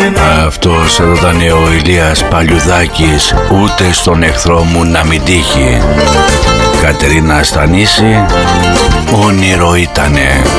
Αυτός εδώ ήταν ο Ηλίας Παλιουδάκης, ούτε στον εχθρό μου να μην τύχει. Κατερίνα Στανίση, όνειρο ήτανε.